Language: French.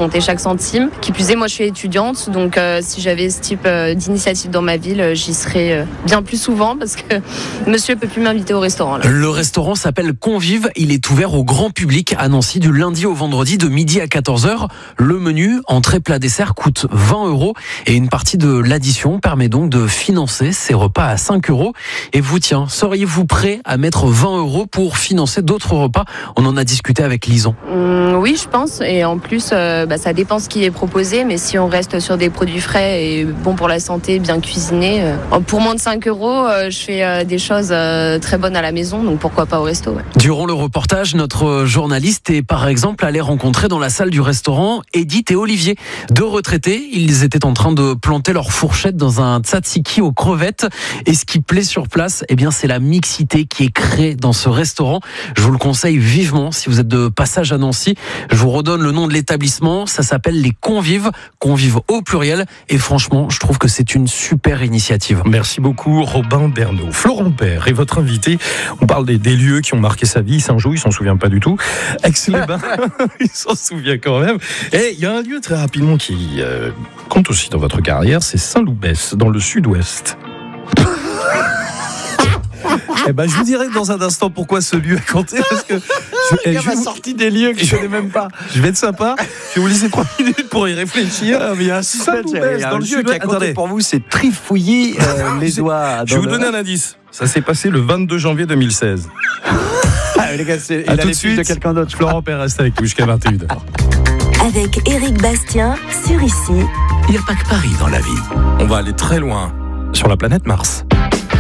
compter chaque centime. Qui plus est, moi je suis étudiante, donc si j'avais ce type d'initiative dans ma ville, j'y serais bien plus souvent parce que monsieur peut plus m'inviter au restaurant. Là. Le restaurant s'appelle Convive, il est ouvert au grand public à Nancy du lundi au vendredi de midi à 14h. Le menu, entrée, plat, dessert coûte 20 € et une partie de l'addition permet donc de financer ces repas à 5 €. Et vous, tiens, seriez-vous prêt à mettre 20 € pour financer d'autres repas? On en a discuté avec Lison. Oui, je pense. Et en plus, ça dépend ce qui est proposé. Mais si on reste sur des produits frais et bons pour la santé, bien cuisinés, pour moins de 5 €, je fais des choses très bonnes à la maison. Donc pourquoi pas au resto, ouais. Durant le reportage, notre journaliste est par exemple allé rencontrer dans la salle du restaurant Edith et Olivier. 2 retraités, ils étaient en train de planter leur fourchette dans un tzatziki aux crevettes. Et ce qui plaît sur place, c'est la mixité qui est créée dans ce restaurant. Je vous le conseille vivement si vous êtes de passage à Nancy. Je vous redonne le nom de l'établissement. Ça s'appelle les Convives. Convives au pluriel. Et franchement, je trouve que c'est une super initiative. Merci beaucoup Robin Bernot. Florent Père est votre invité. On parle des lieux qui ont marqué sa vie. Saint-Jean, il s'en souvient pas du tout. Aix-les-Bains, il s'en souvient quand même. Et il y a un lieu très rapidement qui compte aussi dans votre carrière, c'est Saint-Loubès, dans le sud-ouest. Je vous dirai dans un instant pourquoi ce lieu a compté, parce que il m'a sorti des lieux que je connais même pas. Je vais être sympa. Je vais vous laisser 3 minutes pour y réfléchir. Mais il y a un Saint-Loubès dans le lieu sud. qui a compté pour vous, c'est Trifouilly les oies. Je vais vous donner un indice. Ça s'est passé le 22 janvier 2016. Les gars, il a a tout de les suite de quelqu'un d'autre. Florent Père reste avec vous jusqu'à 21h. Avec Éric Bastien sur Ici. Il n'y a pas que Paris dans la vie. On va aller très loin sur la planète Mars.